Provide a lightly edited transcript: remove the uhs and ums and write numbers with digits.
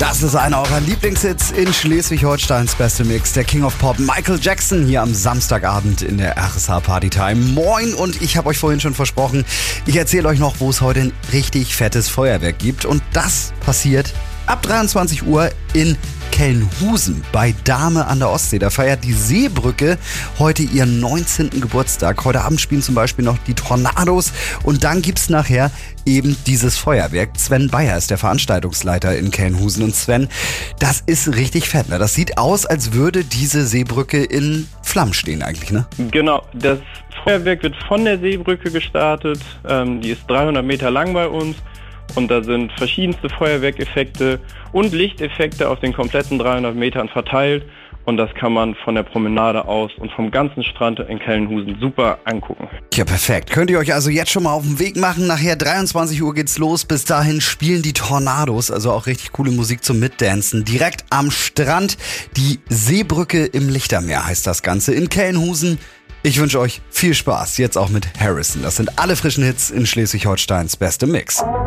Das ist einer eurer Lieblingshits in Schleswig-Holsteins beste Mix. Der King of Pop Michael Jackson hier am Samstagabend in der RSH Partytime. Moin, und ich habe euch vorhin schon versprochen, ich erzähle euch noch, wo es heute ein richtig fettes Feuerwerk gibt. Und das passiert ab 23 Uhr in Kelnhusen bei Dahme an der Ostsee. Da feiert die Seebrücke heute ihren 19. Geburtstag. Heute Abend spielen zum Beispiel noch die Tornados und dann gibt's nachher eben dieses Feuerwerk. Sven Bayer ist der Veranstaltungsleiter in Kelnhusen. Und Sven, das ist richtig fett, ne? Das sieht aus, als würde diese Seebrücke in Flammen stehen eigentlich, ne? Genau, das Feuerwerk wird von der Seebrücke gestartet. Die ist 300 Meter lang bei uns. Und da sind verschiedenste Feuerwerkeffekte und Lichteffekte auf den kompletten 300 Metern verteilt. Und das kann man von der Promenade aus und vom ganzen Strand in Kelnhusen super angucken. Ja, perfekt. Könnt ihr euch also jetzt schon mal auf den Weg machen. Nachher 23 Uhr geht's los. Bis dahin spielen die Tornados, also auch richtig coole Musik zum Mitdancen. Direkt am Strand. Die Seebrücke im Lichtermeer heißt das Ganze in Kelnhusen. Ich wünsche euch viel Spaß, jetzt auch mit Harrison. Das sind alle frischen Hits in Schleswig-Holsteins beste Mix.